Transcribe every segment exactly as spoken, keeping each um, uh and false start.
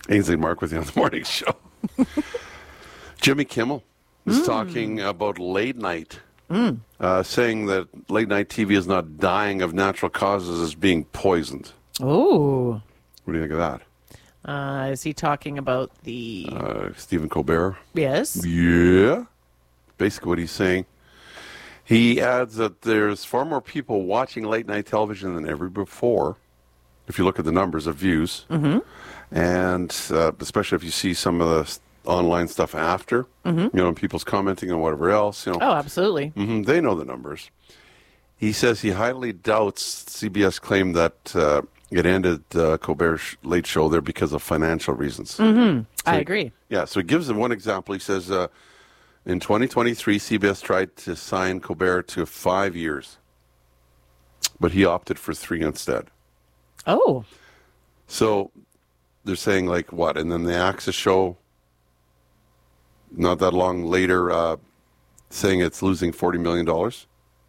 Ainsley and Mark with you on the morning show. Jimmy Kimmel is mm. talking about late night, mm. uh, saying that late night T V is not dying of natural causes, it's being poisoned. Oh. What do you think of that? Uh, is he talking about the... Uh, Stephen Colbert? Yes. Yeah. Basically what he's saying. He adds that there's far more people watching late night television than ever before, if you look at the numbers of views. Mm-hmm. And uh, especially if you see some of the online stuff after, mm-hmm. you know, people's commenting and whatever else. You know. Oh, absolutely. Mm-hmm, they know the numbers. He says he highly doubts C B S claim that uh, it ended uh, Colbert's Late Show there because of financial reasons. Mm-hmm. So I he, agree. Yeah, so he gives them one example. He says uh, in twenty twenty-three, C B S tried to sign Colbert to five years, but he opted for three instead. Oh. So they're saying, like, what? And then the Access show, not that long later, uh, saying it's losing forty million dollars.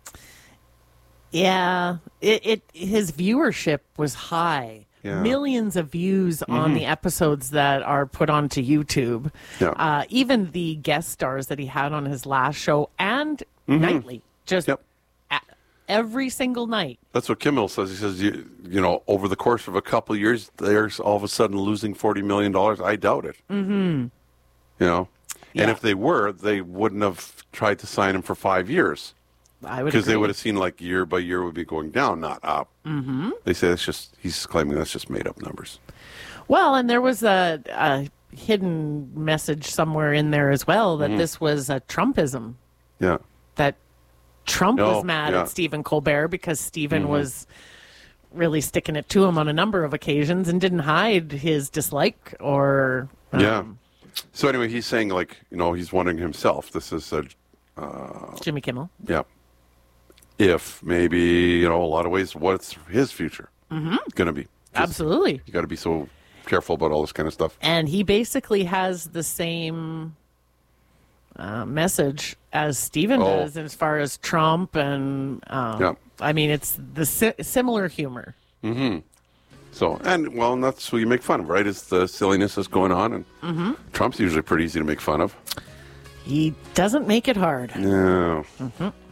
Yeah, it, it his viewership was high. Yeah. Millions of views mm-hmm. on the episodes that are put onto YouTube. Yeah. Uh, even the guest stars that he had on his last show and mm-hmm. nightly, just yep. a- every single night. That's what Kimmel says. He says, you, you know, over the course of a couple of years, they're all of a sudden losing forty million dollars. I doubt it. Mm-hmm. You know? Yeah. And if they were, they wouldn't have tried to sign him for five years. I would Because they would have seen like year by year would be going down, not up. Mm-hmm. They say it's just, he's claiming that's just made up numbers. Well, and there was a, a hidden message somewhere in there as well that mm-hmm. this was a Trumpism. Yeah. That Trump oh, was mad yeah. at Stephen Colbert because Stephen mm-hmm. was really sticking it to him on a number of occasions and didn't hide his dislike or... Um, yeah. So anyway, he's saying, like, you know, he's wondering himself. This is a... Uh, Jimmy Kimmel. Yeah. If maybe, you know, a lot of ways, what's his future mm-hmm. going to be? Absolutely. You got to be so careful about all this kind of stuff. And he basically has the same uh, message as Stephen oh. does as far as Trump and, um, yeah. I mean, it's the si- similar humor. Mm-hmm. So, and, well, and that's what you make fun of, right? It's the silliness that's going on. And mm-hmm. Trump's usually pretty easy to make fun of. He doesn't make it hard. No. Mm-hmm.